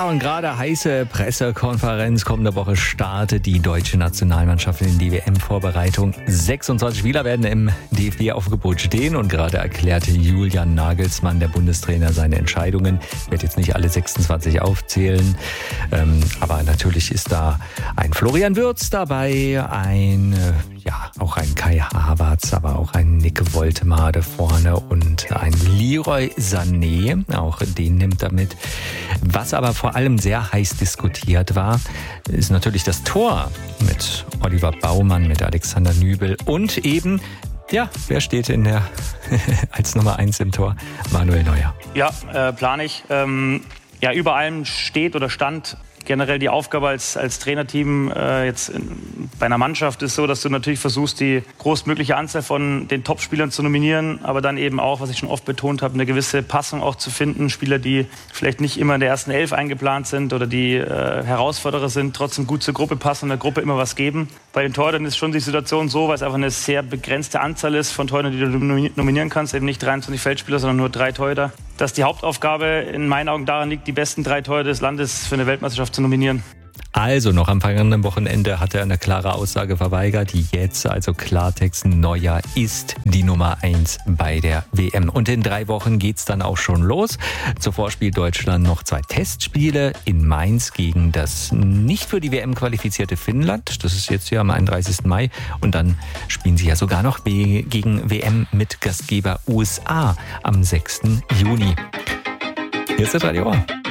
und gerade heiße Pressekonferenz. Kommende Woche startet die deutsche Nationalmannschaft in die WM-Vorbereitung. 26 Spieler werden im DFB-Aufgebot stehen und gerade erklärte Julian Nagelsmann, der Bundestrainer, seine Entscheidungen. Ich werde jetzt nicht alle 26 aufzählen, aber natürlich ist da ein Florian Wirtz dabei, auch ein Kai Havertz, aber auch ein Nick Woltemade vorne und ein Leroy Sané, auch den nimmt er mit. Was aber vor allem sehr heiß diskutiert war, ist natürlich das Tor mit Oliver Baumann, mit Alexander Nübel und eben, wer steht als Nummer 1 im Tor? Manuel Neuer. Ja, plane ich. Über allem steht oder stand generell die Aufgabe als Trainerteam bei einer Mannschaft ist so, dass du natürlich versuchst, die großmögliche Anzahl von den Top-Spielern zu nominieren, aber dann eben auch, was ich schon oft betont habe, eine gewisse Passung auch zu finden. Spieler, die vielleicht nicht immer in der ersten 11 eingeplant sind oder die Herausforderer sind, trotzdem gut zur Gruppe passen und der Gruppe immer was geben. Bei den Torhütern ist schon die Situation so, weil es einfach eine sehr begrenzte Anzahl ist von Torhütern, die du nominieren kannst, eben nicht 23 Feldspieler, sondern nur 3 Torhüter, dass die Hauptaufgabe in meinen Augen daran liegt, die besten 3 Torhüter des Landes für eine Weltmeisterschaft zu nominieren. Also noch am vergangenen Wochenende hat er eine klare Aussage verweigert. Jetzt also Klartext, Neuer ist die Nummer 1 bei der WM. Und in 3 Wochen geht's dann auch schon los. Zuvor spielt Deutschland noch 2 Testspiele in Mainz gegen das nicht für die WM qualifizierte Finnland. Das ist jetzt hier am 31. Mai. Und dann spielen sie ja sogar noch gegen WM mit Gastgeber USA am 6. Juni. Hier ist das Radio.